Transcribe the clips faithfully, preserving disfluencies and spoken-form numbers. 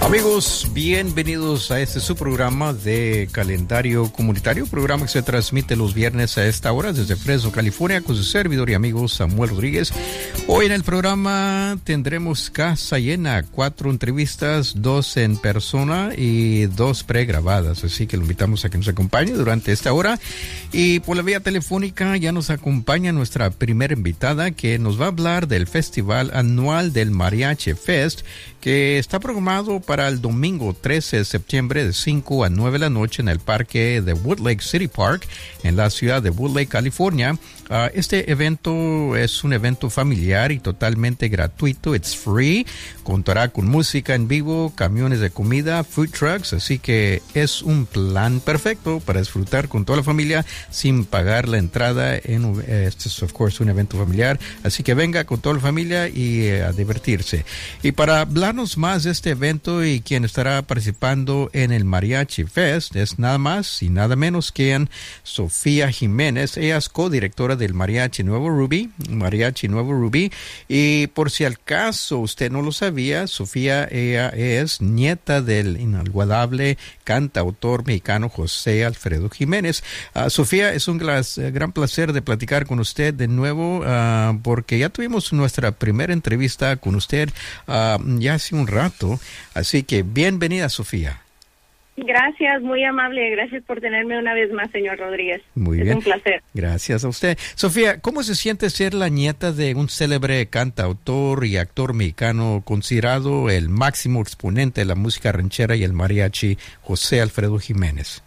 Amigos, bienvenidos a este su programa de calendario comunitario, programa que se transmite los viernes a esta hora desde Fresno, California, con su servidor y amigo Samuel Rodríguez. Hoy en el programa tendremos casa llena, cuatro entrevistas, dos en persona y dos pregrabadas, así que lo invitamos a que nos acompañe durante esta hora. Y por la vía telefónica ya nos acompaña nuestra primera invitada, que nos va a hablar del Festival Anual del Mariachi Fest, que está programado para el domingo trece de septiembre de cinco a nueve de la noche en el parque de Woodlake City Park en la ciudad de Woodlake, California. Uh, este evento es un evento familiar y totalmente gratuito. It's free. Contará con música en vivo, camiones de comida, food trucks, así que es un plan perfecto para disfrutar con toda la familia sin pagar la entrada. En, este es, of course, un evento familiar, así que venga con toda la familia y uh, a divertirse. Y para hablarnos más de este evento y quien estará participando en el Mariachi Fest es nada más y nada menos que en Sofía Jiménez. Ella es codirectora del Mariachi Nuevo Ruby, Mariachi Nuevo Ruby, y por si al caso usted no lo sabía, Sofía, ella es nieta del inigualable cantautor mexicano José Alfredo Jiménez. Uh, Sofía, es un glas, uh, gran placer de platicar con usted de nuevo, uh, porque ya tuvimos nuestra primera entrevista con usted uh, ya hace un rato, así que bienvenida, Sofía. Gracias, muy amable. Gracias por tenerme una vez más, señor Rodríguez. Muy bien. Es un placer. Gracias a usted. Sofía, ¿cómo se siente ser la nieta de un célebre cantautor y actor mexicano considerado el máximo exponente de la música ranchera y el mariachi, José Alfredo Jiménez?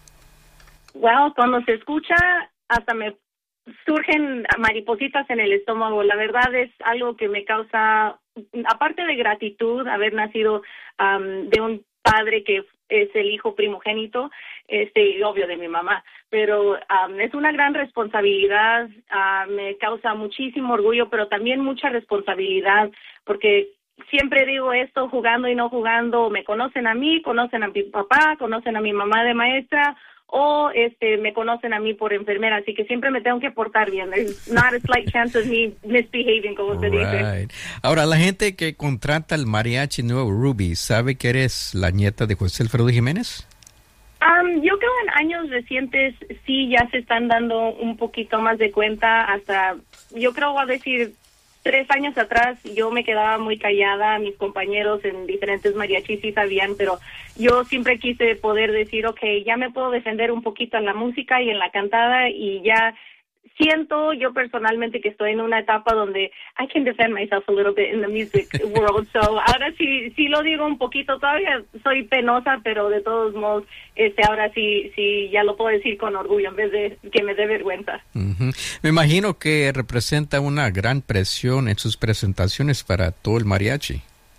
Well, cuando se escucha, hasta me surgen maripositas en el estómago. La verdad es algo que me causa, aparte de gratitud, haber nacido um, de un padre que es el hijo primogénito, este, y obvio de mi mamá, pero um, es una gran responsabilidad, uh, me causa muchísimo orgullo, pero también mucha responsabilidad, porque siempre digo esto, jugando y no jugando, me conocen a mí, conocen a mi papá, conocen a mi mamá de maestra, o este me conocen a mí por enfermera, así que siempre me tengo que portar bien. There's not a slight chance of me misbehaving, como se dice. Right. Ahora, la gente que contrata el Mariachi Nuevo Ruby, ¿sabe que eres la nieta de José Alfredo Jiménez? Um, yo creo en años recientes sí ya se están dando un poquito más de cuenta, hasta, yo creo voy a decir, tres años atrás yo me quedaba muy callada, mis compañeros en diferentes mariachis sí sabían, pero yo siempre quise poder decir, okay, ya me puedo defender un poquito en la música y en la cantada, y ya siento yo personalmente que estoy en una etapa donde I can defend myself a little bit in the music world. So ahora sí sí lo digo un poquito, todavía soy penosa, pero de todos modos este ahora sí sí ya lo puedo decir con orgullo en vez de que me dé vergüenza. Uh-huh. Me imagino que representa una gran presión en sus presentaciones para todo el mariachi.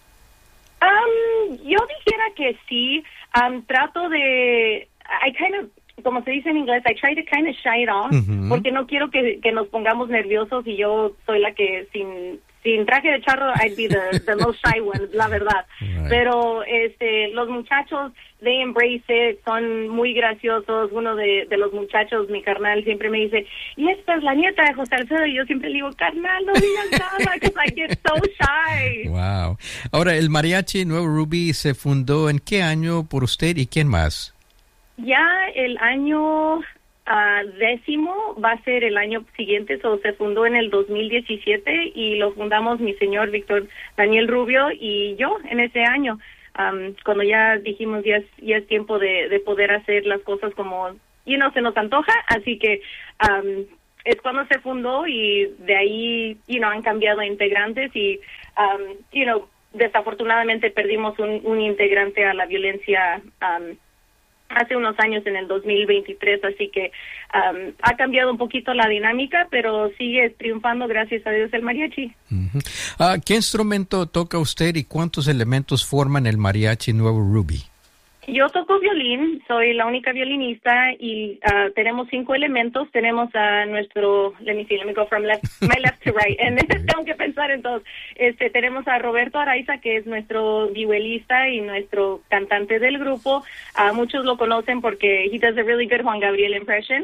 Um, yo dijera que sí. Um, trato de I kind of como se dice en inglés, I try to kind of shy it off, uh-huh. porque no quiero que, que nos pongamos nerviosos y yo soy la que sin sin traje de charro, I'd be the, the most shy one, la verdad. Right. Pero este los muchachos, they embrace it, son muy graciosos. Uno de, de los muchachos, mi carnal, siempre me dice, y esta es la nieta de José Alfredo, y yo siempre le digo, carnal, no digas nada, because I get so shy. Wow. Ahora, el Mariachi Nuevo Ruby se fundó ¿en qué año por usted y quién más? Ya el año uh, décimo va a ser el año siguiente, so se fundó en el dos mil diecisiete y lo fundamos mi señor Víctor Daniel Rubio y yo en ese año, um, cuando ya dijimos ya es, ya es tiempo de, de poder hacer las cosas como, you know, se nos antoja, así que um, es cuando se fundó y de ahí, you know, han cambiado integrantes y, um, you know, desafortunadamente perdimos un, un integrante a la violencia um, hace unos años en el dos mil veintitrés, así que um, ha cambiado un poquito la dinámica, pero sigue triunfando, gracias a Dios, el mariachi. Uh-huh. Uh, ¿Qué instrumento toca usted y cuántos elementos forman el Mariachi Nuevo Ruby? Yo toco violín, soy la única violinista y uh, tenemos cinco elementos. Tenemos a nuestro, let me see, let me go from left, my left to right, and tengo que pensar en todos. Este, tenemos a Roberto Araiza, que es nuestro vihuelista y nuestro cantante del grupo. Uh, muchos lo conocen porque he does a really good Juan Gabriel impression.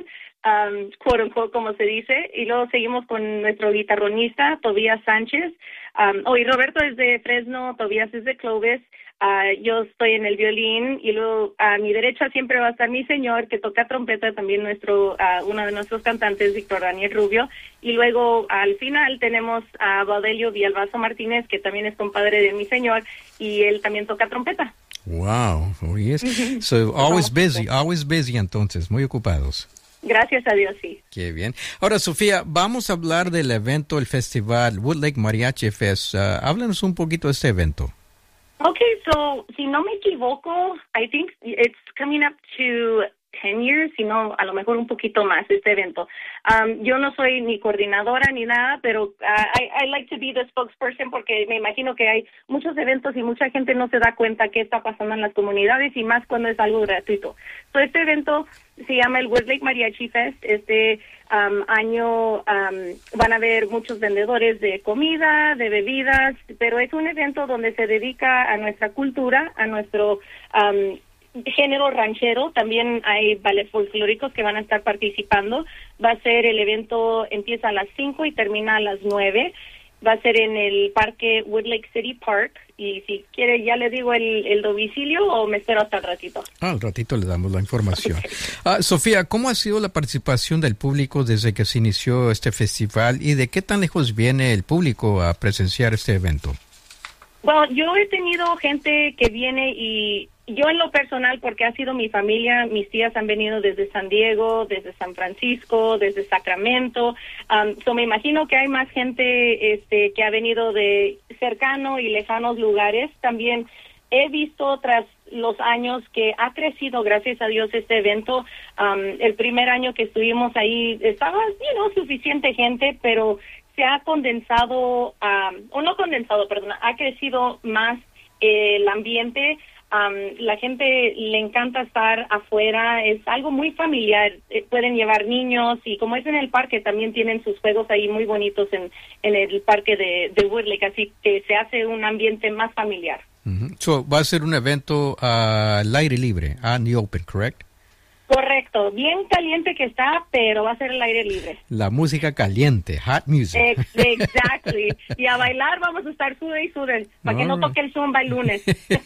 um, quote unquote, como se dice, y luego seguimos con nuestro guitarronista, Tobías Sánchez. Um, oh, y Roberto es de Fresno, Tobías es de Clovis. Uh, yo estoy en el violín y luego a mi derecha siempre va a estar mi señor que toca trompeta, también nuestro uh, uno de nuestros cantantes, Víctor Daniel Rubio, y luego al final tenemos a Baudelio Villalbazo Martínez, que también es compadre de mi señor y él también toca trompeta. Wow, oh yes. Mm-hmm. So always busy, always busy entonces, muy ocupados. Gracias a Dios, sí. Qué bien. Ahora, Sofía, vamos a hablar del evento, el festival Wood Lake Mariachi Fest. Uh, háblanos un poquito de este evento. Okay, so, si no me equivoco, I think it's coming up to ten years, si no, a lo mejor un poquito más, este evento. Um, yo no soy ni coordinadora ni nada, pero uh, I, I like to be the spokesperson porque me imagino que hay muchos eventos y mucha gente no se da cuenta qué está pasando en las comunidades y más cuando es algo gratuito. So, este evento se llama el Wood Lake Mariachi Fest. Este um, año um, van a haber muchos vendedores de comida, de bebidas, pero es un evento donde se dedica a nuestra cultura, a nuestro um, género ranchero. También hay ballet folclóricos que van a estar participando. Va a ser el evento, empieza a las cinco y termina a las nueve. Va a ser en el parque Wood Lake City Park. Y si quiere, ya le digo el, el domicilio o me espero hasta el ratito. Ah, al ratito le damos la información. Ah, Sofía, ¿cómo ha sido la participación del público desde que se inició este festival y de qué tan lejos viene el público a presenciar este evento? Bueno, yo he tenido gente que viene y yo en lo personal, porque ha sido mi familia, mis tías han venido desde San Diego, desde San Francisco, desde Sacramento. Um, so me imagino que hay más gente este, que ha venido de cercano y lejanos lugares. También he visto tras los años que ha crecido, gracias a Dios, este evento. Um, el primer año que estuvimos ahí estaba, you know, suficiente gente, pero se ha condensado, um, o no condensado, perdón, ha crecido más eh, el ambiente. Um, la gente le encanta estar afuera, es algo muy familiar, eh, pueden llevar niños y como es en el parque también tienen sus juegos ahí muy bonitos en, en el parque de, de Wood Lake, así que se hace un ambiente más familiar. Uh-huh. So, va a ser un evento uh, al aire libre, on the open, correct? Correcto, bien caliente que está, pero va a ser el aire libre. La música caliente, hot music. Ex- exactly. Y a bailar vamos a estar sude y sude, para que no toque el zumba el lunes.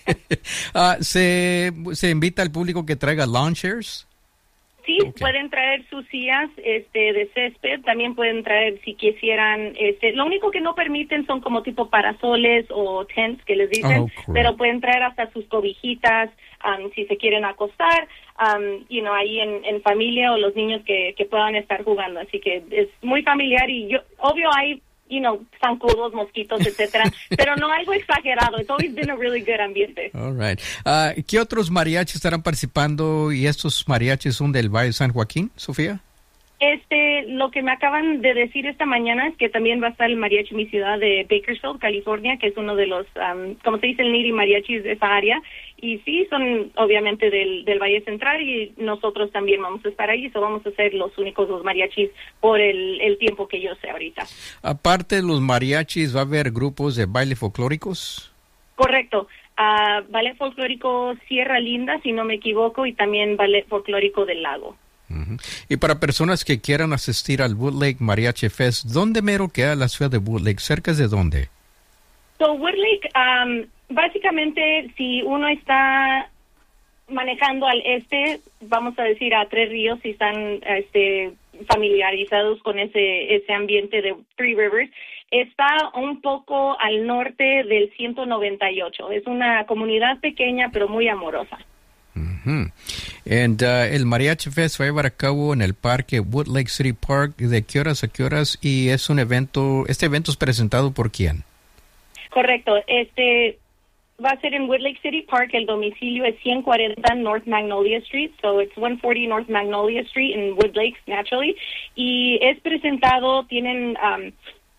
uh, ¿se, ¿Se invita al público que traiga lawn chairs? Sí, okay. Pueden traer sus sillas este, de césped, también pueden traer si quisieran, este, lo único que no permiten son como tipo parasoles o tents que les dicen, oh, cool. Pero pueden traer hasta sus cobijitas, um, si se quieren acostar, um, you know, ahí en, en familia o los niños que, que puedan estar jugando, así que es muy familiar y yo, obvio hay, you know, zancudos, mosquitos, etcétera, pero no algo exagerado. It's always been a really good ambiente. All right. Uh, ¿Qué otros mariachis estarán participando y estos mariachis son del Valle de San Joaquín, Sofía? Este, lo que me acaban de decir esta mañana es que también va a estar el mariachi Mi Ciudad de Bakersfield, California, que es uno de los, um, como se dice, el Niri mariachis de esa área. Y sí, son obviamente del, del Valle Central y nosotros también vamos a estar ahí. So vamos a ser los únicos dos mariachis por el, el tiempo que yo sé ahorita. Aparte de los mariachis, ¿va a haber grupos de baile folclóricos? Correcto. Uh, ballet folclórico Sierra Linda, si no me equivoco, y también ballet folclórico del Lago. Uh-huh. Y para personas que quieran asistir al Wood Lake Mariachi Fest, ¿dónde mero queda la ciudad de Wood Lake? ¿Cerca de dónde? So, Wood Lake, um, básicamente, si uno está manejando al este, vamos a decir a Tres Ríos, si están este, familiarizados con ese, ese ambiente de Three Rivers, está un poco al norte del ciento noventa y ocho. Es una comunidad pequeña, pero muy amorosa. Uh-huh. And, uh, el Mariachi Fest va a llevar a cabo en el parque Wood Lake City Park. ¿De qué horas a qué horas? Y es un evento, este evento es presentado por quién? Correcto, este va a ser en Wood Lake City Park. El domicilio es ciento cuarenta North Magnolia Street, so it's one forty North Magnolia Street in Wood Lake, naturally. Y es presentado, tienen um,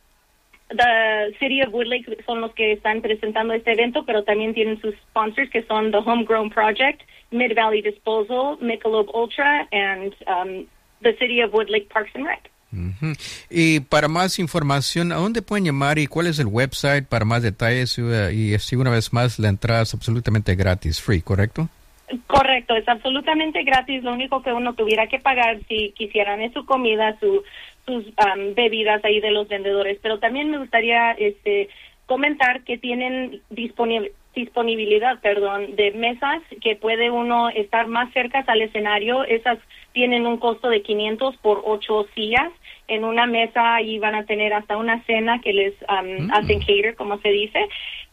the City of Wood Lake son los que están presentando este evento, pero también tienen sus sponsors que son The Homegrown Project, Mid Valley Disposal, Michelob Ultra, and um, the City of Wood Lake Parks and Rec. Uh-huh. Y para más información, ¿a dónde pueden llamar y cuál es el website para más detalles? Uh, y así una vez más, la entrada es absolutamente gratis, free, ¿correcto? Correcto, es absolutamente gratis. Lo único que uno tuviera que pagar si quisieran es su comida, su, sus um, bebidas ahí de los vendedores. Pero también me gustaría este, comentar que tienen disponibilidad disponibilidad, perdón, de mesas que puede uno estar más cerca al escenario. Esas tienen un costo de quinientos por ocho sillas. En una mesa ahí van a tener hasta una cena que les um, mm. hacen cater, como se dice.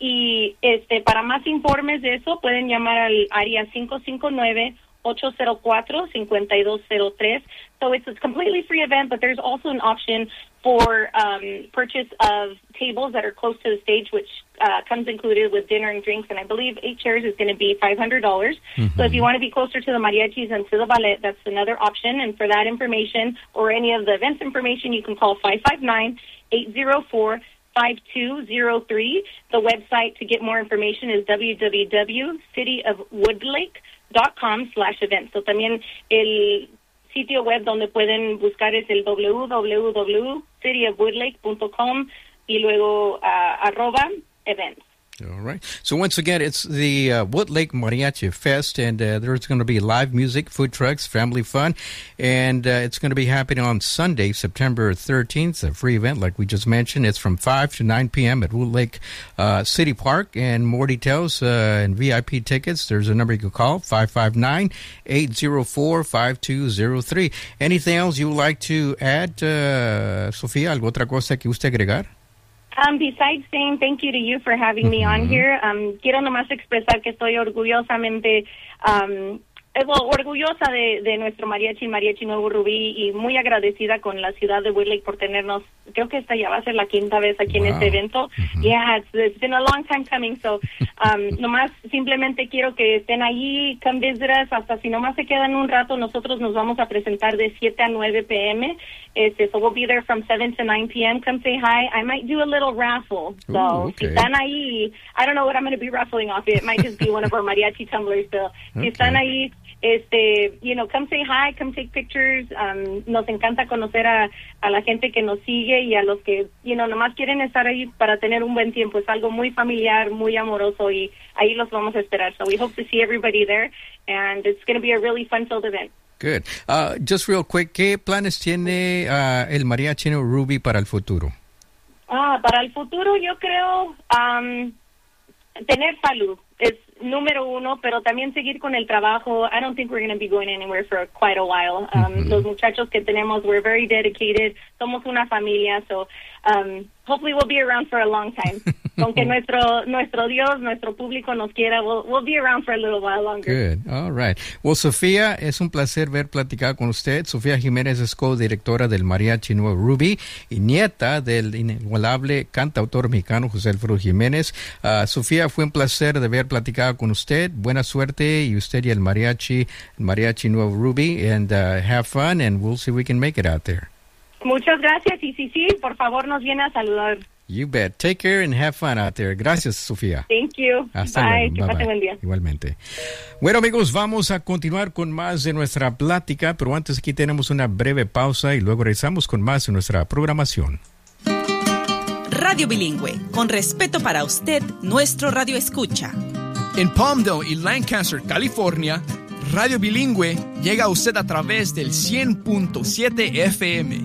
Y este para más informes de eso pueden llamar al área cinco cinco nueve, ocho cero cuatro, cinco dos cero tres. So it's a completely free event, but there's also an option for um, purchase of tables that are close to the stage, which uh, comes included with dinner and drinks. And I believe eight chairs is going to be five hundred dollars. Mm-hmm. So if you want to be closer to the mariachis and to the ballet, that's another option. And for that information or any of the events information, you can call five five nine, eight zero four, five two zero three. The website to get more information is w w w dot city of woodlake dot com slash events. So también el sitio web donde pueden buscar es el w w w punto city of woodlake punto com y luego uh, arroba events. All right. So once again, it's the uh, Woodlake Mariachi Fest, and uh, there's going to be live music, food trucks, family fun, and uh, it's going to be happening on Sunday, September thirteenth, a free event like we just mentioned. It's from five to nine p.m. at Woodlake uh, City Park, and more details uh, and V I P tickets, there's a number you can call, five five nine, eight zero four, five two zero three. Anything else you would like to add, uh, Sofía? ¿Algo otra cosa que usted agregar? Um, besides saying thank you to you for having me on here, um, quiero nomás expresar que estoy orgullosamente, um, well, orgullosa de, de nuestro mariachi, Mariachi Nuevo Rubí, y muy agradecida con la ciudad de Woodlake por tenernos. Creo que esta ya va a ser la quinta vez aquí wow. en este evento. Mm-hmm. Yeah, it's, it's been a long time coming, so um, nomás simplemente quiero que estén allí, come visit us, hasta si nomás se quedan un rato, nosotros nos vamos a presentar de siete a nueve p.m., Este, so we'll be there from seven to nine p.m. Come say hi. I might do a little raffle. So Ooh, okay. si están ahí, I don't know what I'm going to be raffling off. It might just be one of our mariachi tumblers. So okay. si están ahí, este, you know, come say hi, come take pictures. Um, nos encanta conocer a, a la gente que nos sigue y a los que, you know, nomás quieren estar ahí para tener un buen tiempo. Es algo muy familiar, muy amoroso, y ahí los vamos a esperar. So we hope to see everybody there, and it's going to be a really fun-filled event. Good. Uh, just real quick, ¿qué planes tiene uh, el Mariachi Nuevo Rubí para el futuro? Ah, para el futuro yo creo um, tener salud es número uno, pero también seguir con el trabajo. I don't think we're going to be going anywhere for quite a while. Um, mm-hmm. Los muchachos que tenemos, we're very dedicated. Somos una familia, so um, hopefully we'll be around for a long time. Aunque nuestro nuestro Dios, nuestro público nos quiera, we'll, we'll be around for a little while longer. Good. All right. Well, Sofía, es un placer ver platicar con usted. Sofía Jiménez es co-directora del Mariachi Nuevo Rubí y nieta del inigualable cantautor mexicano José Alfredo Jiménez. Uh, Sofía, fue un placer de ver platicar con usted. Buena suerte, y usted y el Mariachi, el Mariachi Nuevo Rubí, and uh, have fun, and we'll see if we can make it out there. Muchas gracias, y sí, sí, por favor nos viene a saludar. You bet. Take care and have fun out there. Gracias, Sofía. Thank you. Hasta bye. luego. Que bye, pase bye. buen día. Igualmente. Bueno, amigos, vamos a continuar con más de nuestra plática, pero antes aquí tenemos una breve pausa y luego regresamos con más de nuestra programación. Radio Bilingüe, con respeto para usted, nuestro radio escucha. En Palmdale y Lancaster, California, Radio Bilingüe llega a usted a través del cien punto siete F M.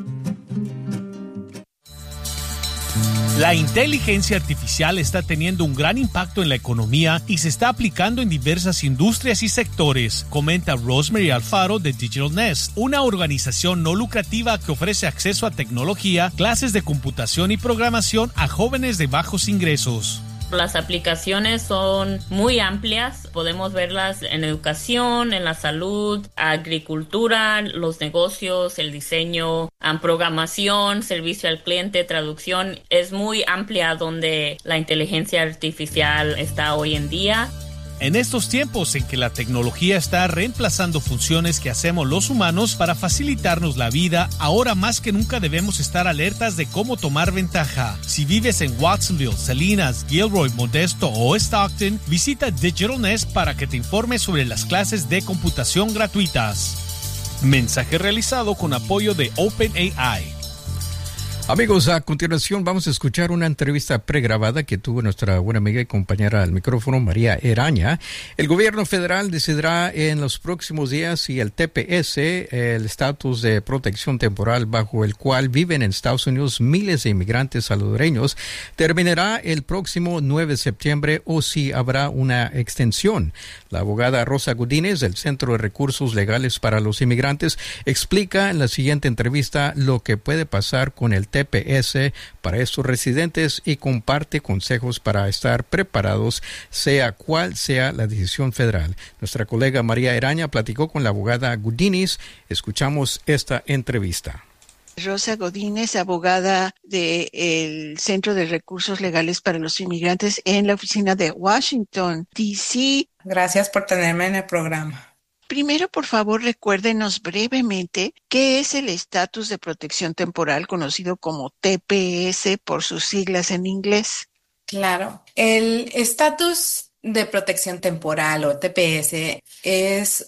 La inteligencia artificial está teniendo un gran impacto en la economía y se está aplicando en diversas industrias y sectores, comenta Rosemary Alfaro de Digital Nest, una organización no lucrativa que ofrece acceso a tecnología, clases de computación y programación a jóvenes de bajos ingresos. Las aplicaciones son muy amplias, podemos verlas en educación, en la salud, agricultura, los negocios, el diseño, programación, servicio al cliente, traducción. Es muy amplia donde la inteligencia artificial está hoy en día. En estos tiempos en que la tecnología está reemplazando funciones que hacemos los humanos para facilitarnos la vida, ahora más que nunca debemos estar alertas de cómo tomar ventaja. Si vives en Watsonville, Salinas, Gilroy, Modesto o Stockton, visita Digital Nest para que te informes sobre las clases de computación gratuitas. Mensaje realizado con apoyo de OpenAI. Amigos, a continuación vamos a escuchar una entrevista pregrabada que tuvo nuestra buena amiga y compañera al micrófono, María Eraña. El gobierno federal decidirá en los próximos días si el T P S, el estatus de protección temporal bajo el cual viven en Estados Unidos miles de inmigrantes salvadoreños, terminará el próximo nueve de septiembre o si habrá una extensión. La abogada Rosa Godínez del Centro de Recursos Legales para los Inmigrantes explica en la siguiente entrevista lo que puede pasar con el T P S para estos residentes y comparte consejos para estar preparados, sea cual sea la decisión federal. Nuestra colega María Eraña platicó con la abogada Godínez. Escuchamos esta entrevista. Rosa Godínez, abogada del Centro de Recursos Legales para los Inmigrantes en la oficina de Washington, D C. Gracias por tenerme en el programa. Primero, por favor, recuérdenos brevemente qué es el estatus de protección temporal, conocido como T P S por sus siglas en inglés. Claro, el estatus de protección temporal o T P S es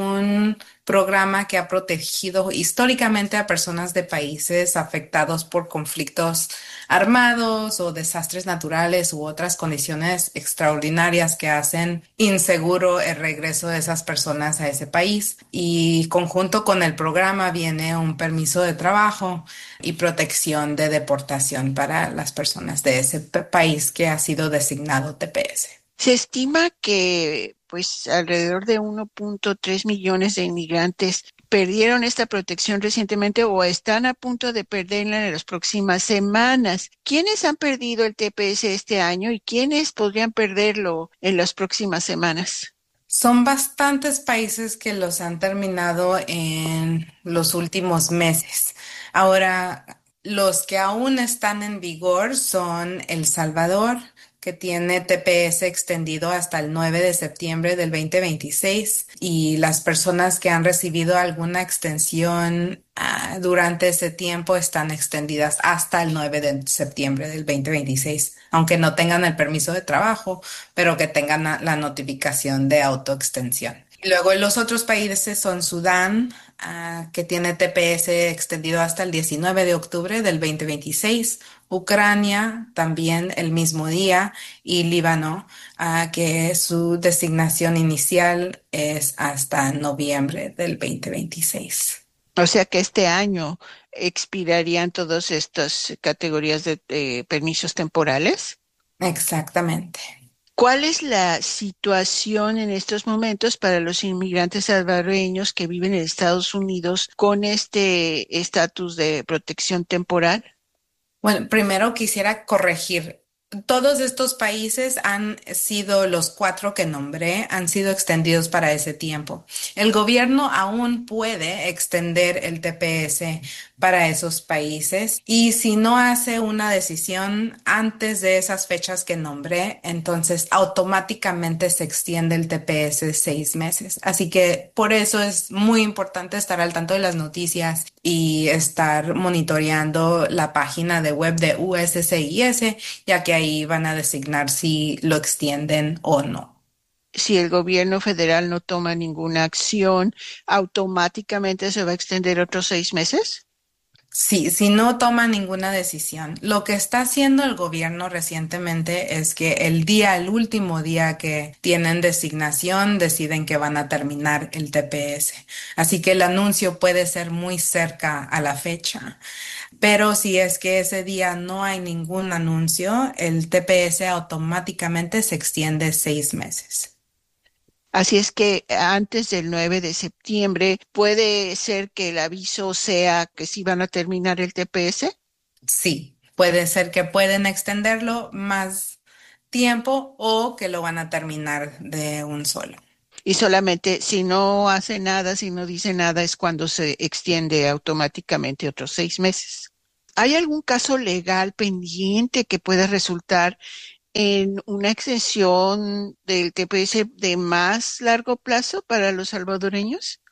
un programa que ha protegido históricamente a personas de países afectados por conflictos armados o desastres naturales u otras condiciones extraordinarias que hacen inseguro el regreso de esas personas a ese país. Y conjunto con el programa viene un permiso de trabajo y protección de deportación para las personas de ese p- país que ha sido designado T P S. Se estima que pues alrededor de uno punto tres millones de inmigrantes perdieron esta protección recientemente o están a punto de perderla en las próximas semanas. ¿Quiénes han perdido el T P S este año y quiénes podrían perderlo en las próximas semanas? Son bastantes países que los han terminado en los últimos meses. Ahora, los que aún están en vigor son El Salvador, que tiene T P S extendido hasta el nueve de septiembre del veinte veintiséis, y las personas que han recibido alguna extensión uh, durante ese tiempo están extendidas hasta el nueve de septiembre del veinte veintiséis, aunque no tengan el permiso de trabajo, pero que tengan la, la notificación de autoextensión. Y luego los otros países son Sudán, uh, que tiene T P S extendido hasta el diecinueve de octubre del veinte veintiséis, Ucrania también el mismo día, y Líbano, uh, que su designación inicial es hasta noviembre del veinte veintiséis. O sea que este año expirarían todas estas categorías de eh, permisos temporales. Exactamente. ¿Cuál es la situación en estos momentos para los inmigrantes salvadoreños que viven en Estados Unidos con este estatus de protección temporal? Bueno, primero quisiera corregir. Todos estos países han sido, los cuatro que nombré, han sido extendidos para ese tiempo. El gobierno aún puede extender el T P S para esos países, y si no hace una decisión antes de esas fechas que nombré, entonces automáticamente se extiende el T P S seis meses. Así que por eso es muy importante estar al tanto de las noticias y estar monitoreando la página de web de U S C I S, ya que ahí van a designar si lo extienden o no. Si el gobierno federal no toma ninguna acción, ¿automáticamente se va a extender otros seis meses? Sí, si no toma ninguna decisión. Lo que está haciendo el gobierno recientemente es que el día, el último día que tienen designación, deciden que van a terminar el T P S. Así que el anuncio puede ser muy cerca a la fecha. Pero si es que ese día no hay ningún anuncio, el T P S automáticamente se extiende seis meses. Así es que antes del nueve de septiembre, ¿puede ser que el aviso sea que sí van a terminar el T P S? Sí, puede ser que pueden extenderlo más tiempo o que lo van a terminar de un solo. Y solamente si no hace nada, si no dice nada, es cuando se extiende automáticamente otros seis meses. ¿Hay algún caso legal pendiente que pueda resultar en una extensión del T P S de más largo plazo para los salvadoreños?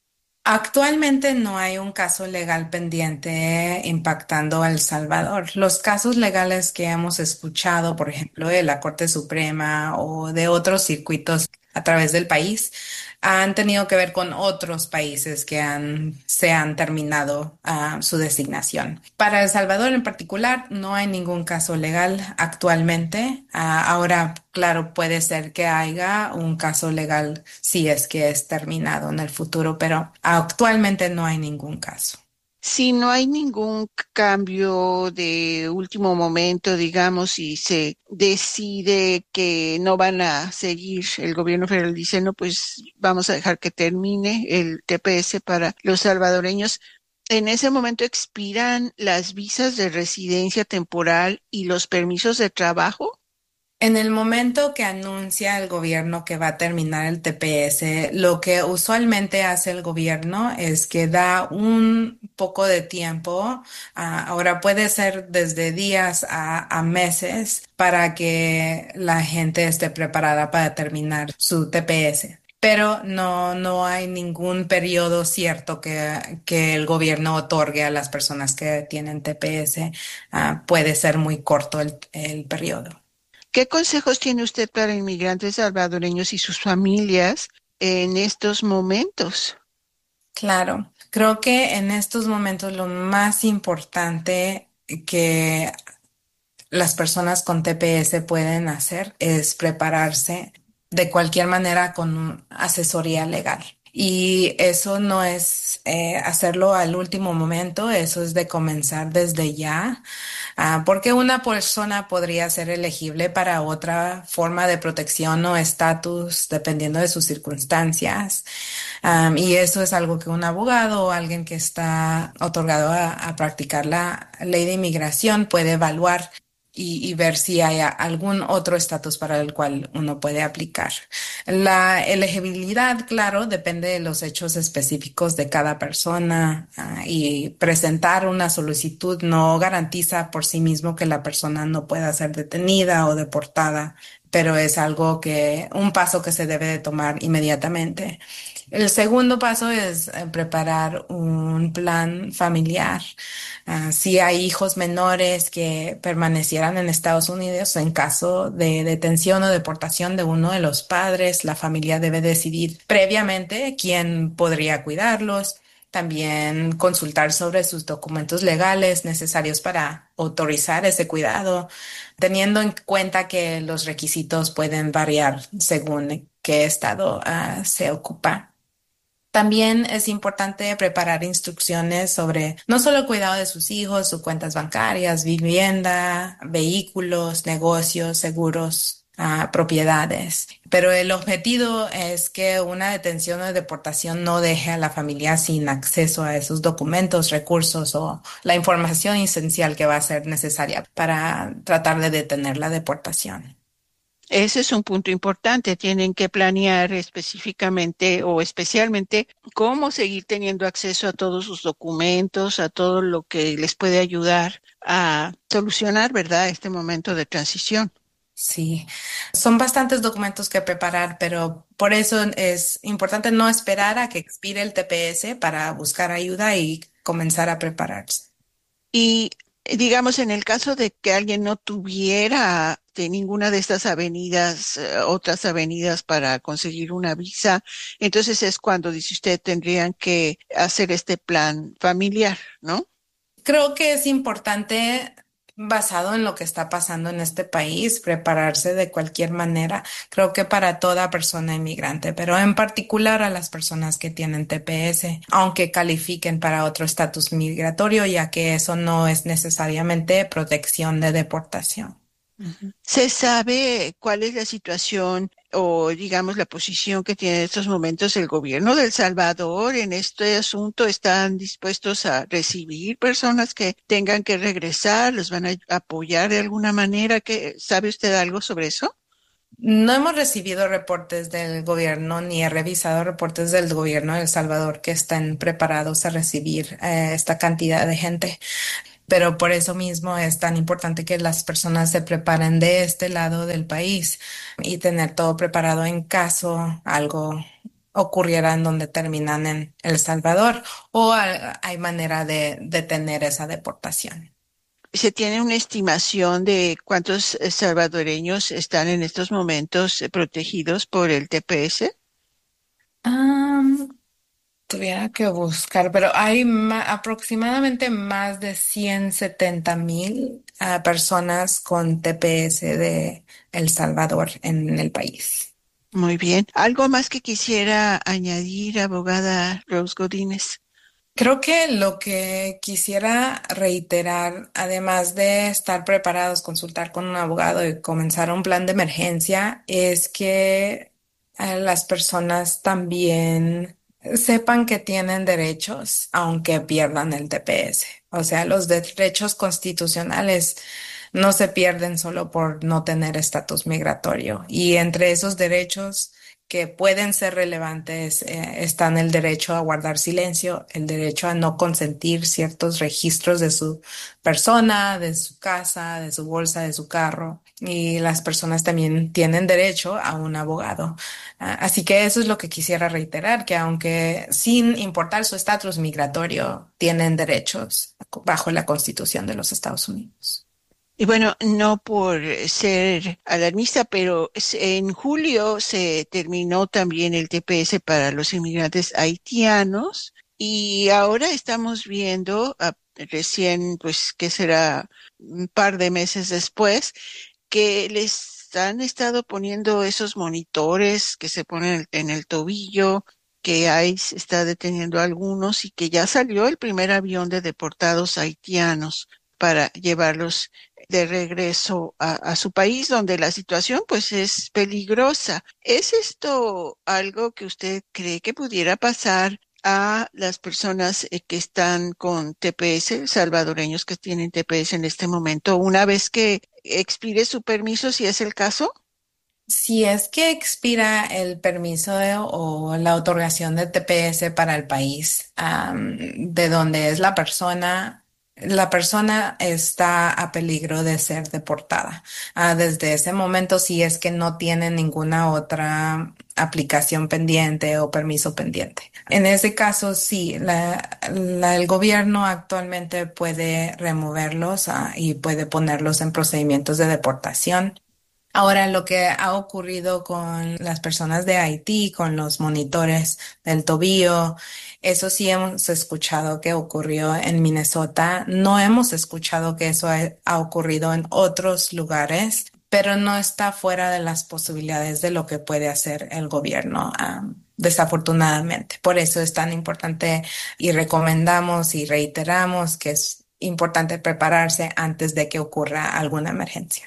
Actualmente no hay un caso legal pendiente impactando a El Salvador. Los casos legales que hemos escuchado, por ejemplo, de la Corte Suprema o de otros circuitos a través del país han tenido que ver con otros países que han, se han terminado uh, su designación. Para El Salvador en particular no hay ningún caso legal actualmente. Uh, ahora, claro, puede ser que haya un caso legal si es que es terminado en el futuro, pero actualmente no hay ningún caso. Si no hay ningún cambio de último momento, digamos, y se decide que no van a seguir, el gobierno federal dice, no, pues vamos a dejar que termine el T P S para los salvadoreños. En ese momento expiran las visas de residencia temporal y los permisos de trabajo. En el momento que anuncia el gobierno que va a terminar el T P S, lo que usualmente hace el gobierno es que da un poco de tiempo, uh, ahora puede ser desde días a, a meses, para que la gente esté preparada para terminar su T P S. Pero no, no hay ningún periodo cierto que, que el gobierno otorgue a las personas que tienen T P S. Uh, puede ser muy corto el, el periodo. ¿Qué consejos tiene usted para inmigrantes salvadoreños y sus familias en estos momentos? Claro, creo que en estos momentos lo más importante que las personas con T P S pueden hacer es prepararse de cualquier manera con asesoría legal. Y eso no es eh, hacerlo al último momento, eso es de comenzar desde ya, uh, porque una persona podría ser elegible para otra forma de protección o estatus dependiendo de sus circunstancias. Um, y eso es algo que un abogado o alguien que está otorgado a, a practicar la ley de inmigración puede evaluar Y, y ver si hay algún otro estatus para el cual uno puede aplicar. La elegibilidad, claro, depende de los hechos específicos de cada persona uh, y presentar una solicitud no garantiza por sí mismo que la persona no pueda ser detenida o deportada, pero es algo que, un paso que se debe de tomar inmediatamente. El segundo paso es preparar un plan familiar. Uh, si hay hijos menores que permanecieran en Estados Unidos, en caso de detención o deportación de uno de los padres, la familia debe decidir previamente quién podría cuidarlos. También consultar sobre sus documentos legales necesarios para autorizar ese cuidado, teniendo en cuenta que los requisitos pueden variar según qué estado uh, se ocupa. También es importante preparar instrucciones sobre no solo el cuidado de sus hijos, sus cuentas bancarias, vivienda, vehículos, negocios, seguros, uh, propiedades. Pero el objetivo es que una detención o deportación no deje a la familia sin acceso a esos documentos, recursos o la información esencial que va a ser necesaria para tratar de detener la deportación. Ese es un punto importante. Tienen que planear específicamente o especialmente cómo seguir teniendo acceso a todos sus documentos, a todo lo que les puede ayudar a solucionar, ¿verdad?, este momento de transición. Sí, son bastantes documentos que preparar, pero por eso es importante no esperar a que expire el T P S para buscar ayuda y comenzar a prepararse. Y digamos, en el caso de que alguien no tuviera de ninguna de estas avenidas, eh, otras avenidas para conseguir una visa, entonces es cuando, dice usted, tendrían que hacer este plan familiar, ¿no? Creo que es importante, basado en lo que está pasando en este país, prepararse de cualquier manera. Creo que para toda persona inmigrante, pero en particular a las personas que tienen T P S, aunque califiquen para otro estatus migratorio, ya que eso no es necesariamente protección de deportación. ¿Se sabe cuál es la situación o, digamos, la posición que tiene en estos momentos el gobierno de El Salvador en este asunto? ¿Están dispuestos a recibir personas que tengan que regresar? ¿Los van a apoyar de alguna manera? ¿Qué, ¿sabe usted algo sobre eso? No hemos recibido reportes del gobierno ni he revisado reportes del gobierno de El Salvador que estén preparados a recibir eh, esta cantidad de gente. Pero por eso mismo es tan importante que las personas se preparen de este lado del país y tener todo preparado en caso algo ocurriera en donde terminan en El Salvador o hay manera de detener esa deportación. ¿Se tiene una estimación de cuántos salvadoreños están en estos momentos protegidos por el T P S? Um, tuviera que buscar, pero hay ma- aproximadamente más de ciento setenta mil uh, personas con T P S de El Salvador en el país. Muy bien. ¿Algo más que quisiera añadir, abogada Rose Godínez? Creo que lo que quisiera reiterar, además de estar preparados, consultar con un abogado y comenzar un plan de emergencia, es que eh, las personas también sepan que tienen derechos, aunque pierdan el T P S. O sea, los derechos constitucionales no se pierden solo por no tener estatus migratorio. Y entre esos derechos que pueden ser relevantes eh, están el derecho a guardar silencio, el derecho a no consentir ciertos registros de su persona, de su casa, de su bolsa, de su carro. Y las personas también tienen derecho a un abogado. Ah, así que eso es lo que quisiera reiterar, que aunque sin importar su estatus migratorio, tienen derechos bajo la Constitución de los Estados Unidos. Y bueno, no por ser alarmista, pero en julio se terminó también el T P S para los inmigrantes haitianos y ahora estamos viendo, uh, recién, pues, que será un par de meses después, que les han estado poniendo esos monitores que se ponen en el tobillo, que ICE está deteniendo a algunos y que ya salió el primer avión de deportados haitianos para llevarlos de regreso a, a su país, donde la situación pues es peligrosa. ¿Es esto algo que usted cree que pudiera pasar a las personas eh, que están con T P S, salvadoreños que tienen T P S en este momento, una vez que expire su permiso, si es el caso? Si es que expira el permiso de- o la otorgación de T P S para el país, am, de donde es la persona, la persona está a peligro de ser deportada. Ah, desde ese momento, si es que no tiene ninguna otra aplicación pendiente o permiso pendiente. En ese caso, sí, la, la- el gobierno actualmente puede removerlos, ah, y puede ponerlos en procedimientos de deportación. Ahora, lo que ha ocurrido con las personas de Haití, con los monitores del tobillo, eso sí hemos escuchado que ocurrió en Minnesota. No hemos escuchado que eso ha, ha ocurrido en otros lugares, pero no está fuera de las posibilidades de lo que puede hacer el gobierno, um, desafortunadamente. Por eso es tan importante y recomendamos y reiteramos que es importante prepararse antes de que ocurra alguna emergencia.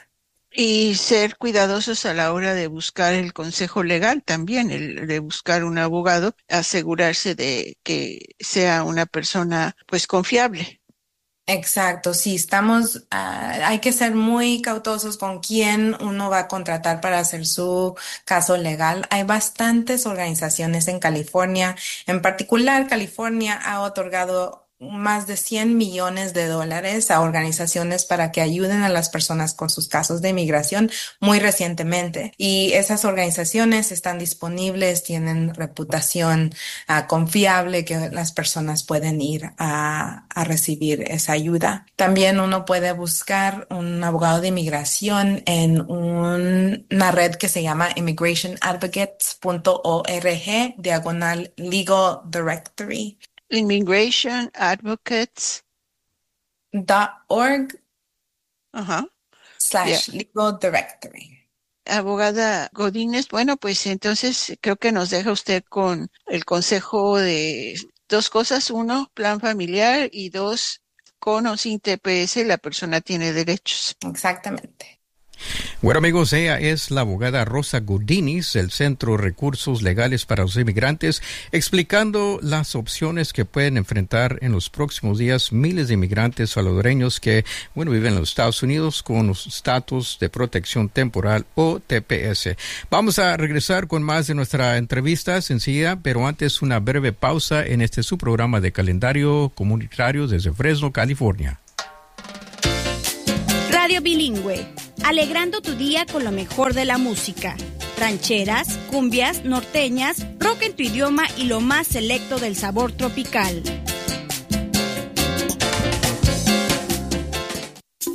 Y ser cuidadosos a la hora de buscar el consejo legal también, el de buscar un abogado, asegurarse de que sea una persona pues confiable. Exacto, sí, estamos, ah, hay que ser muy cautosos con quién uno va a contratar para hacer su caso legal. Hay bastantes organizaciones en California, en particular California ha otorgado más de cien millones de dólares a organizaciones para que ayuden a las personas con sus casos de inmigración muy recientemente. Y esas organizaciones están disponibles, tienen reputación uh, confiable, que las personas pueden ir a, a recibir esa ayuda. También uno puede buscar un abogado de inmigración en un, una red que se llama immigration advocates punto org, diagonal legal directory. Immigration Advocates. Dot org Ajá. slash Yeah. legal directory. Abogada Godínez, bueno, pues entonces creo que nos deja usted con el consejo de dos cosas. Uno, plan familiar, y dos, con o sin T P S, la persona tiene derechos. Exactamente. Bueno, amigos, ella es la abogada Rosa Godínez del Centro de Recursos Legales para los Inmigrantes, explicando las opciones que pueden enfrentar en los próximos días miles de inmigrantes salvadoreños que, bueno, viven en los Estados Unidos con los estatus de protección temporal o T P S. Vamos a regresar con más de nuestra entrevista enseguida, pero antes una breve pausa en este su programa de calendario comunitario desde Fresno, California. Radio Bilingüe, alegrando tu día con lo mejor de la música. Rancheras, cumbias, norteñas, rock en tu idioma y lo más selecto del sabor tropical.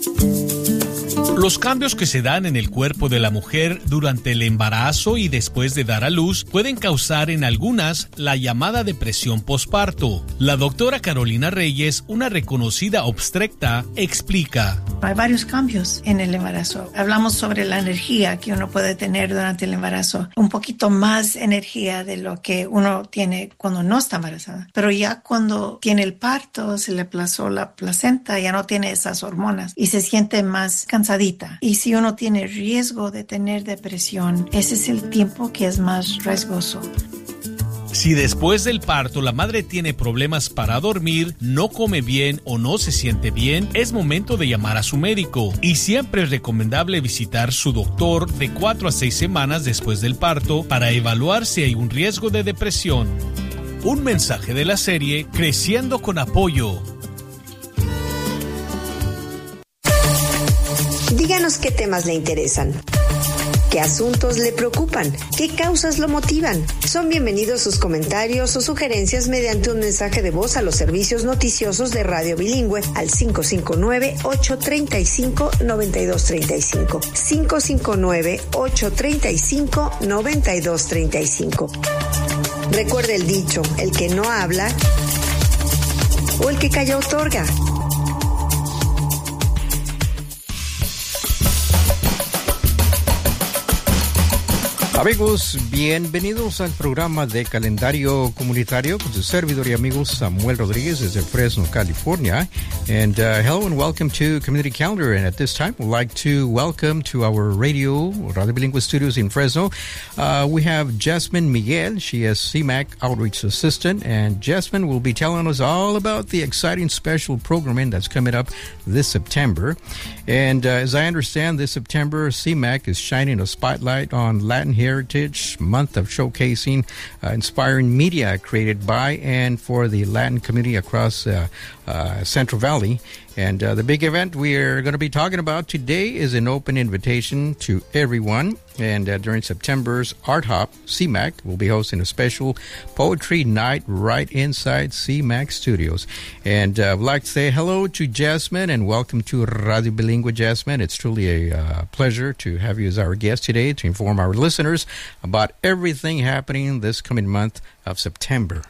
Los cambios que se dan en el cuerpo de la mujer durante el embarazo y después de dar a luz pueden causar en algunas la llamada depresión posparto. La doctora Carolina Reyes, una reconocida obstetra, explica. Hay varios cambios en el embarazo. Hablamos sobre la energía que uno puede tener durante el embarazo, un poquito más energía de lo que uno tiene cuando no está embarazada. Pero ya cuando tiene el parto, se le aplazó la placenta, ya no tiene esas hormonas y se siente más cansadita. Y si uno tiene riesgo de tener depresión, ese es el tiempo que es más riesgoso. Si después del parto la madre tiene problemas para dormir, no come bien o no se siente bien, es momento de llamar a su médico. Y siempre es recomendable visitar su doctor de cuatro a seis semanas después del parto para evaluar si hay un riesgo de depresión. Un mensaje de la serie Creciendo con Apoyo. Díganos qué temas le interesan, qué asuntos le preocupan, qué causas lo motivan. Son bienvenidos sus comentarios o sugerencias mediante un mensaje de voz a los servicios noticiosos de Radio Bilingüe al cinco cinco nueve, ocho tres cinco, nueve dos tres cinco. cinco cinco nueve, ocho tres cinco, nueve dos tres cinco. Recuerde el dicho, el que no habla o el que calla otorga. Amigos, bienvenidos al programa de Calendario Comunitario con su servidor y amigo Samuel Rodríguez desde Fresno, California. And uh, hello and welcome to Community Calendar. And at this time, we'd like to welcome to our radio, Radio Bilingüe studios in Fresno. Uh, we have Jasmine Miguel. She is C MAC Outreach Assistant. And Jasmine will be telling us all about the exciting special programming that's coming up this September. And uh, as I understand, this September, C MAC is shining a spotlight on Latin Heritage Month of showcasing uh, inspiring media created by and for the Latin community across uh, uh, Central Valley. And uh, the big event we're going to be talking about today is an open invitation to everyone. And uh, during September's Art Hop, C MAC will be hosting a special poetry night right inside C MAC Studios. And uh, I'd like to say hello to Jasmine and welcome to Radio Bilingüe, Jasmine. It's truly a uh, pleasure to have you as our guest today to inform our listeners about everything happening this coming month of September.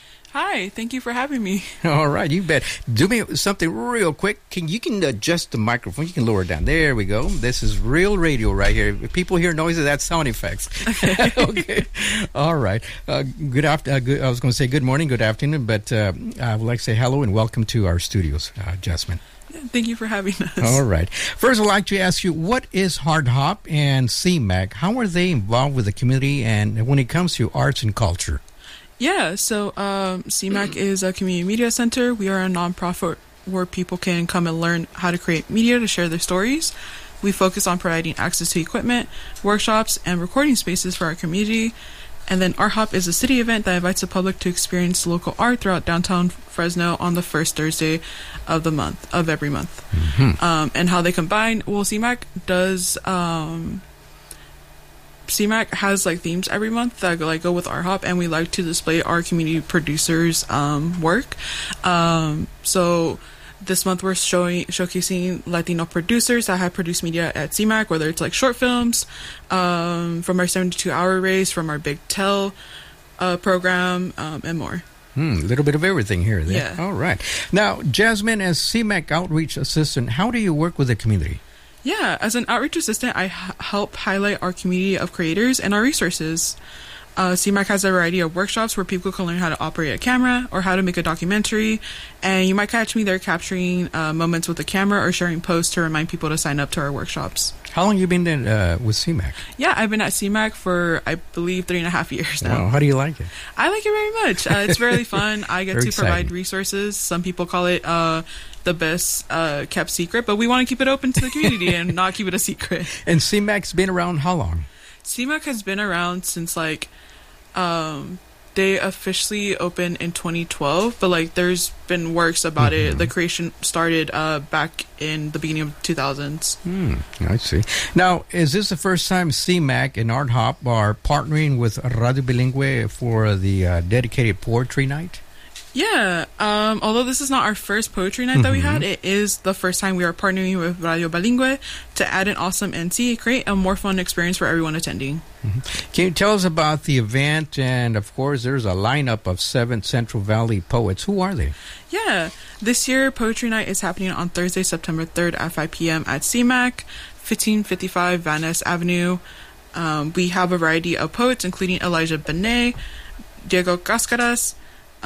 Hi, thank you for having me. All right, you bet. Do me something real quick. Can you can adjust the microphone? You can lower it down. There we go. This is real radio right here. If people hear noises, that's sound effects. Okay. Okay. All right. Uh, good after. Uh, good, I was going to say good morning, good afternoon, but uh, I would like to say hello and welcome to our studios, uh, Jasmine. Thank you for having us. All right. First, I'd like to ask you, what is Art Hop and C MAC? How are they involved with the community and when it comes to arts and culture? Yeah, so um, C MAC is a community media center. We are a nonprofit where people can come and learn how to create media to share their stories. We focus on providing access to equipment, workshops, and recording spaces for our community. And then Art Hop is a city event that invites the public to experience local art throughout downtown Fresno on the first Thursday of the month, of every month. Mm-hmm. Um, and how they combine, well, C MAC does... Um, C MAC has like themes every month that like go with Art Hop, and we like to display our community producers' um, work. Um, so this month we're showing showcasing Latino producers that have produced media at C MAC, whether it's like short films um, from our seventy-two hour race, from our Big Tell uh, program, um, and more. A hmm, little bit of everything here. Then. Yeah. All right. Now, Jasmine, as C MAC Outreach Assistant, how do you work with the community? Yeah, as an outreach assistant, I h- help highlight our community of creators and our resources. Uh, C MAC has a variety of workshops where people can learn how to operate a camera or how to make a documentary. And you might catch me there capturing uh, moments with the camera or sharing posts to remind people to sign up to our workshops. How long have you been there, uh, with C MAC? Yeah, I've been at C MAC for, I believe, three and a half years now. Wow, how do you like it? I like it very much. Uh, it's really fun. I get Very to exciting. provide resources. Some people call it uh, the best uh, kept secret, but we want to keep it open to the community and not keep it a secret. And C MAC's been around how long? C MAC has been around since like um, they officially opened in twenty twelve, but like there's been works about mm-hmm. it. The creation started uh, back in the beginning of two thousands. Hmm, I see. Now, is this the first time C MAC and Art Hop are partnering with Radio Bilingüe for the uh, dedicated poetry night? Yeah, um, although this is not our first poetry night that we had, it is the first time we are partnering with Radio Bilingüe to add an awesome M C, create a more fun experience for everyone attending. Mm-hmm. Can you tell us about the event? And, of course, there's a lineup of seven Central Valley poets. Who are they? Yeah, this year, Poetry Night is happening on Thursday, September third at five p.m. at C MAC, fifteen fifty-five Van Ness Avenue. Um, we have a variety of poets, including Elijah Benet, Diego Cascaras,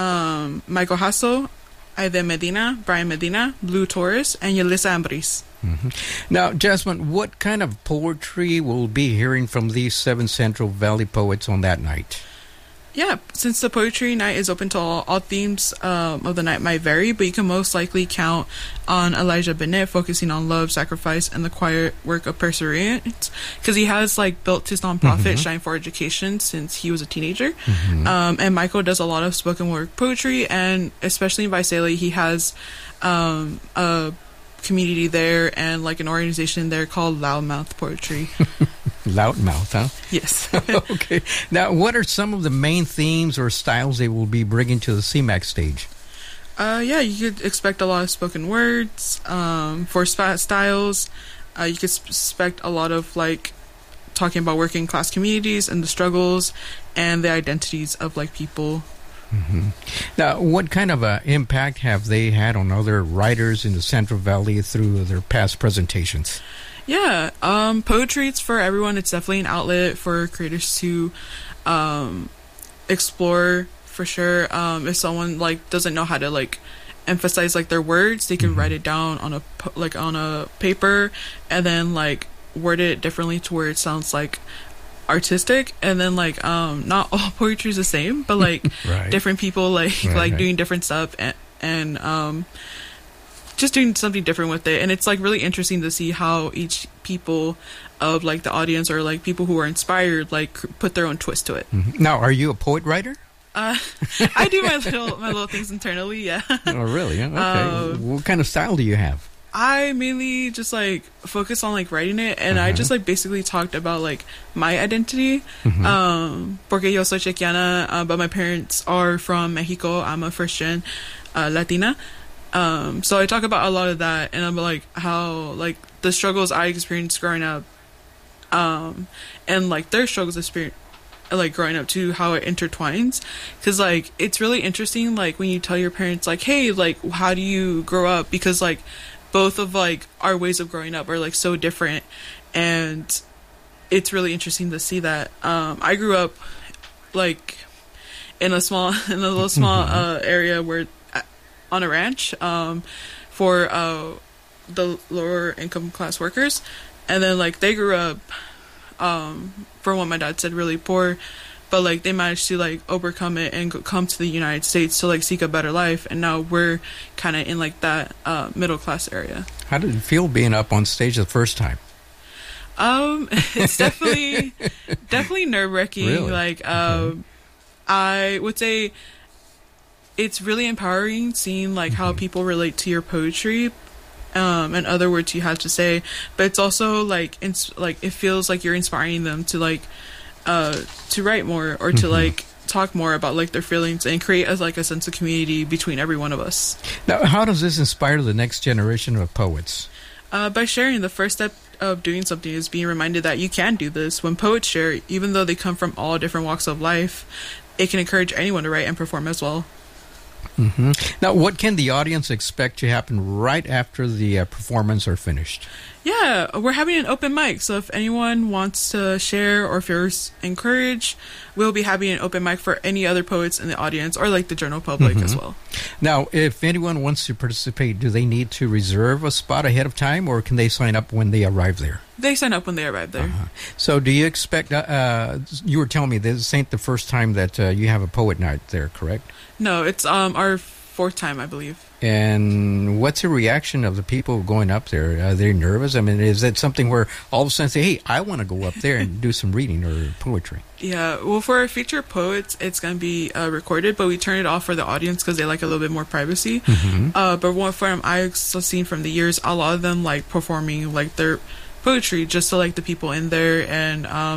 um, Michael Hassel, Aide Medina, Brian Medina, Blue Torres, and Yelisa Ambris. Mm-hmm. Now, Jasmine, what kind of poetry will be hearing from these seven Central Valley poets on that night? Yeah, since the poetry night is open to all, all themes um, of the night might vary, but you can most likely count on Elijah Benet focusing on love, sacrifice, and the quiet work of perseverance, because he has like built his nonprofit mm-hmm. Shine for Education since he was a teenager. Mm-hmm. Um, and Michael does a lot of spoken word poetry, and especially in Visalia, he has um, a community there and like an organization there called Loudmouth Poetry. Loudmouth, huh? Yes. Okay. Now, what are some of the main themes or styles they will be bringing to the C MAC stage? Uh, yeah, you could expect a lot of spoken words. Um, for sp- styles, uh, you could expect a lot of like talking about working class communities and the struggles and the identities of like people. Mm-hmm. Now, what kind of uh, impact have they had on other writers in the Central Valley through their past presentations? Yeah, um, poetry, it's for everyone. It's definitely an outlet for creators to um, explore, for sure. Um, if someone like doesn't know how to like emphasize like their words, they can mm-hmm. write it down on a like on a paper and then like word it differently to where it sounds like artistic. And then like um, not all poetry is the same, but like right. different people like right, like right. doing different stuff and and um. just doing something different with it. And it's like really interesting to see how each people of like the audience or like people who are inspired like put their own twist to it. Mm-hmm. Now, are you a poet writer? Uh, I do my little my little things internally, yeah. Oh, really? Okay. Um, what kind of style do you have? I mainly just like focus on like writing it, and uh-huh. I just like basically talked about like my identity. Mm-hmm. Um, porque yo soy chequiana, uh, but my parents are from Mexico. I'm a first gen uh, Latina. Um, so I talk about a lot of that, and I'm like how like the struggles I experienced growing up, um, and like their struggles experience like growing up too, how it intertwines. Because like it's really interesting like when you tell your parents like, hey, like how do you grow up, because like both of like our ways of growing up are like so different, and it's really interesting to see that. um I grew up like in a small in a little small uh area where on a ranch um for uh the lower income class workers, and then like they grew up um from what my dad said really poor, but like they managed to like overcome it and go, come to the United States to like seek a better life, and now we're kind of in like that uh middle class area. How did it feel being up on stage the first time? Um it's definitely definitely nerve-wracking. Really? Like um okay. I would say it's really empowering seeing like mm-hmm. how people relate to your poetry um and other words you have to say, but it's also like ins- like it feels like you're inspiring them to like uh to write more or to mm-hmm. like talk more about like their feelings and create as like a sense of community between every one of us. Now, how does this inspire the next generation of poets? Uh by sharing. The first step of doing something is being reminded that you can do this. When poets share, even though they come from all different walks of life, it can encourage anyone to write and perform as well. Mm-hmm. Now, what can the audience expect to happen right after the uh, performance are finished? Yeah, we're having an open mic, so if anyone wants to share or if you're encouraged, we'll be having an open mic for any other poets in the audience or like the general public mm-hmm. as well. Now, if anyone wants to participate, do they need to reserve a spot ahead of time, or can they sign up when they arrive there? They sign up when they arrive there. Uh-huh. So do you expect, uh, uh, you were telling me this ain't the first time that uh, you have a poet night there, correct? No, it's um our fourth time, I believe. And what's the reaction of the people going up there? Are they nervous? I mean, is that something where all of a sudden say, hey, I want to go up there and do some reading or poetry? Yeah, well, for our featured poets, it's going to be uh, recorded, but we turn it off for the audience because they like a little bit more privacy. Mm-hmm. Uh, but what from I've seen from the years, a lot of them like performing like their poetry just to like the people in there, and um